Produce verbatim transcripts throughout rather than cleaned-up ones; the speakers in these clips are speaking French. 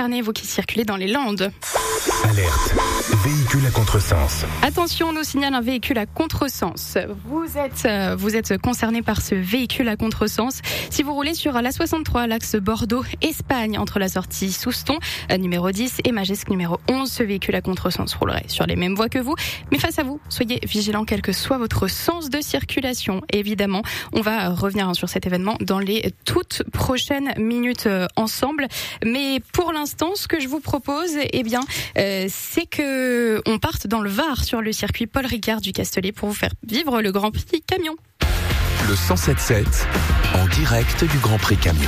concernés, vous qui circulez dans les Landes. Alerte, véhicule à contresens. Attention, on nous signale un véhicule à contresens. Vous êtes, euh, vous êtes concerné par ce véhicule à contresens. Si vous roulez sur la soixante-trois, l'axe Bordeaux-Espagne, entre la sortie Souston, euh, numéro dix, et Magesque, numéro onze, ce véhicule à contresens roulerait sur les mêmes voies que vous. Mais face à vous, soyez vigilants quel que soit votre sens de circulation. Évidemment, on va revenir sur cet événement dans les toutes prochaines minutes euh, ensemble. Mais pour l'instant, ce que je vous propose, eh bien, euh, c'est que on parte dans le Var sur le circuit Paul Ricard du Castellet pour vous faire vivre le Grand Prix Camion. Le cent sept sept, en direct du Grand Prix Camion.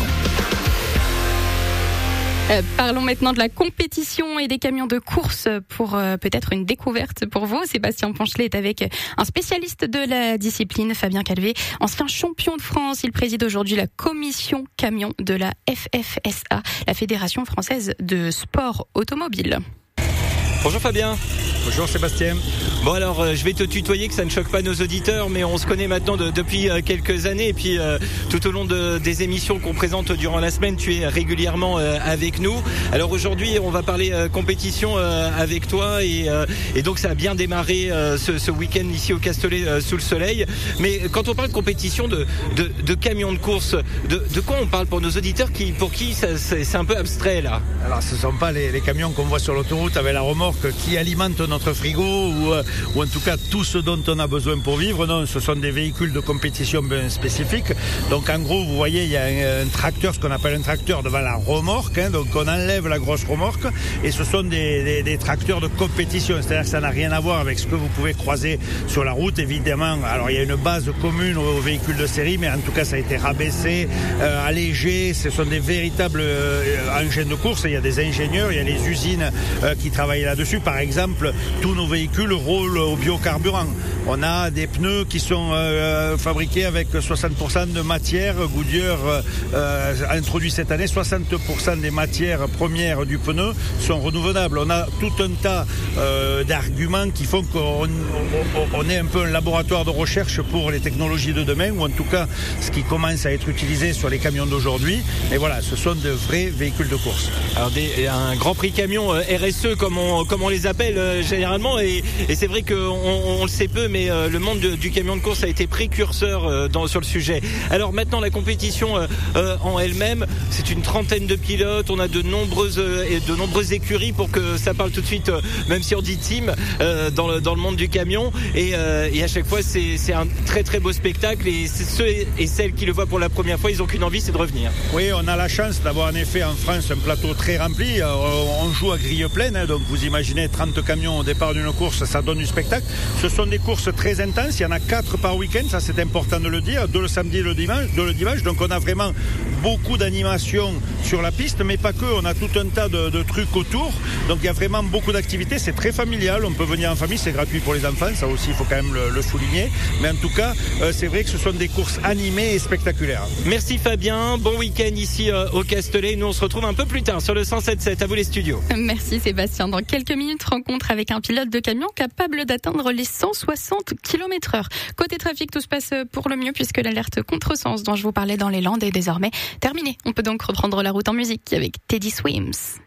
Euh, parlons maintenant de la compétition et des camions de course pour euh, peut-être une découverte pour vous. Sébastien Ponchelet est avec un spécialiste de la discipline, Fabien Calvé, ancien champion de France. Il préside aujourd'hui la commission camion de la F F S A, la Fédération française de sport automobile. Bonjour Fabien. Bonjour Sébastien. Bon alors euh, je vais te tutoyer, que ça ne choque pas nos auditeurs, mais on se connaît maintenant de, depuis euh, quelques années et puis euh, tout au long de, des émissions qu'on présente durant la semaine, tu es régulièrement euh, avec nous. Alors aujourd'hui on va parler euh, compétition euh, avec toi et, euh, et donc ça a bien démarré euh, ce, ce week-end ici au Castellet euh, sous le soleil. Mais quand on parle de compétition de, de, de camions de course, de, de quoi on parle pour nos auditeurs qui, pour qui ça, c'est, c'est un peu abstrait là? Alors ce ne sont pas les, les camions qu'on voit sur l'autoroute avec la remorque qui alimentent notre frigo ou, euh, ou en tout cas tout ce dont on a besoin pour vivre. Non, ce sont des véhicules de compétition bien spécifiques. Donc en gros, vous voyez, il y a un, un tracteur, ce qu'on appelle un tracteur devant la remorque. Hein, donc on enlève la grosse remorque et ce sont des, des, des tracteurs de compétition. C'est-à-dire que ça n'a rien à voir avec ce que vous pouvez croiser sur la route, évidemment. Alors il y a une base commune aux, aux véhicules de série, mais en tout cas ça a été rabaissé, euh, allégé. Ce sont des véritables euh, engins de course. Il y a des ingénieurs, il y a les usines euh, qui travaillent là-dessus. Par exemple, tous nos véhicules roulent au biocarburant. On a des pneus qui sont euh, fabriqués avec soixante pour cent de matière. Goodyear euh, a introduit cette année soixante pour cent des matières premières du pneu sont renouvelables. On a tout un tas euh, d'arguments qui font qu'on on, on est un peu un laboratoire de recherche pour les technologies de demain, ou en tout cas ce qui commence à être utilisé sur les camions d'aujourd'hui. Et voilà, ce sont de vrais véhicules de course. Alors des, un Grand Prix Camion euh, R S E comme on, comme on les appelle euh, généralement, et, et c'est vrai qu'on on, on le sait peu, mais euh, le monde de, du camion de course a été précurseur euh, dans, sur le sujet. Alors maintenant la compétition euh, euh, en elle-même, c'est une trentaine de pilotes, on a de nombreuses, euh, de nombreuses écuries pour que ça parle tout de suite, euh, même si on dit team, euh, dans, le, dans le monde du camion, et, euh, et à chaque fois c'est, c'est un très très beau spectacle, et ceux et celles qui le voient pour la première fois, ils n'ont qu'une envie, c'est de revenir. Oui, on a la chance d'avoir en effet en France un plateau très rempli, euh, on joue à grille pleine, hein, donc vous imaginez trente camions au départ d'une course, ça donne du spectacle. Ce sont des courses très intenses, il y en a quatre par week-end, ça c'est important de le dire, deux le samedi et le dimanche, deux le dimanche, donc on a vraiment beaucoup d'animation sur la piste, mais pas que, on a tout un tas de, de trucs autour, donc il y a vraiment beaucoup d'activités, c'est très familial, on peut venir en famille, c'est gratuit pour les enfants, ça aussi il faut quand même le, le souligner, mais en tout cas euh, c'est vrai que ce sont des courses animées et spectaculaires. Merci Fabien, bon week-end ici euh, au Castellet, nous on se retrouve un peu plus tard sur le cent sept sept, à vous les studios. Merci Sébastien, dans quelques minutes rencontre avec un pilote de camion capable d'atteindre les cent soixante kilomètres heure. Côté trafic, tout se passe pour le mieux puisque l'alerte contresens dont je vous parlais dans les Landes est désormais terminée. On peut donc reprendre la route en musique avec Teddy Swims.